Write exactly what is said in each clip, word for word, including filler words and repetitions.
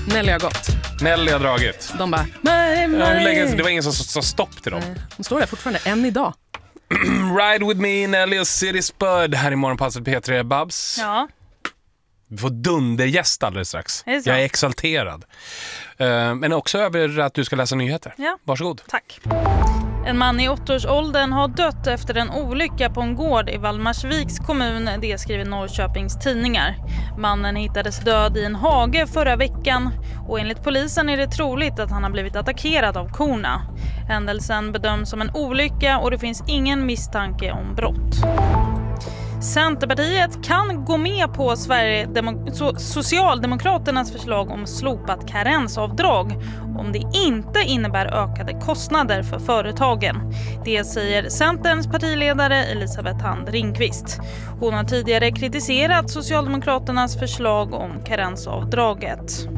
Nelly har gått. Nelly har dragit. De bara, nej, nej. Ja, hur länge, det var ingen som sa stopp till dem. Nej. De står där fortfarande, än idag. Ride with me, Nelly och City Spud. Här i Morgonpasset P tre, Babs. Ja. Vi får dundergäst alldeles strax. Är det så? Jag är exalterad. Uh, men också över att du ska läsa nyheter. Ja. Varsågod. Tack. En man i åttioårsåldern har dött efter en olycka på en gård i Valdemarsviks kommun, det skriver Norrköpings tidningar. Mannen hittades död i en hage förra veckan och enligt polisen är det troligt att han har blivit attackerad av korna. Händelsen bedöms som en olycka och det finns ingen misstanke om brott. Centerpartiet kan gå med på Sverigedemo- so- Socialdemokraternas förslag om slopat karensavdrag om det inte innebär ökade kostnader för företagen. Det säger Centerns partiledare Elisabeth Hand Ringqvist. Hon har tidigare kritiserat Socialdemokraternas förslag om karensavdraget.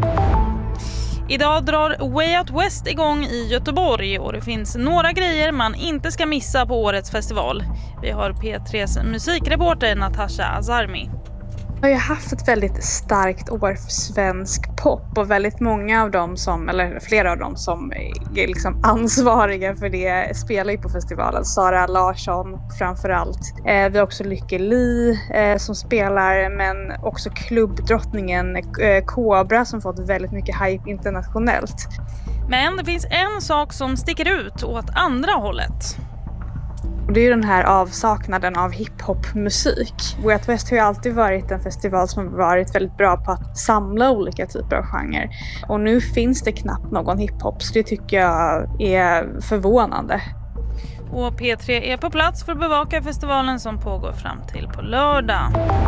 Idag drar Way Out West igång i Göteborg och det finns några grejer man inte ska missa på årets festival. Vi har P tre:s musikreporter Natasha Azarmi. Vi har ju haft ett väldigt starkt år för svensk pop och väldigt många av dem som, eller flera av dem som är liksom ansvariga för det spelar ju på festivalen. Sara Larsson framförallt. Eh, vi har också Lykke Li eh, som spelar, men också klubbdrottningen eh, Kobra som fått väldigt mycket hype internationellt. Men det finns en sak som sticker ut åt andra hållet. Och det är ju den här avsaknaden av hiphop-musik. Way Out West har ju alltid varit en festival som har varit väldigt bra på att samla olika typer av genrer. Och nu finns det knappt någon hiphop, så det tycker jag är förvånande. Och P tre är på plats för att bevaka festivalen som pågår fram till på lördag.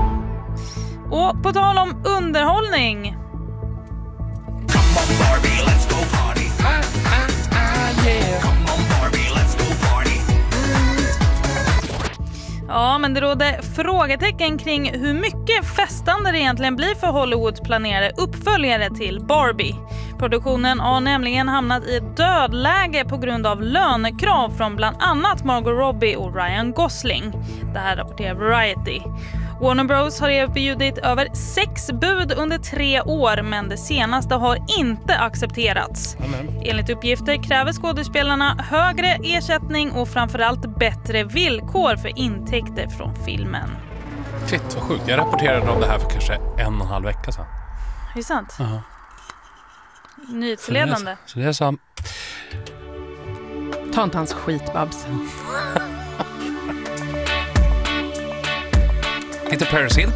Och på tal om underhållning. Come on Barbie, let's go party. Ah, ah, ah, yeah. Come on Barbie, let's go party. Ja, men det råder frågetecken kring hur mycket festande det egentligen blir för Hollywoods planerade uppföljare till Barbie. Produktionen har nämligen hamnat i ett dödläge på grund av lönekrav från bland annat Margot Robbie och Ryan Gosling. Det här rapporterar Variety. Warner Bros har erbjudit över sex bud under tre år, men det senaste har inte accepterats. Amen. Enligt uppgifter kräver skådespelarna högre ersättning och framförallt bättre villkor för intäkter från filmen. Shit, vad sjukt. Jag rapporterade om det här för kanske en och en halv vecka sedan. Är det sant? Uh-huh. Nyhetsledande. Så det är så. Ta inte hans skit, Babs. Lite Paris Hilton.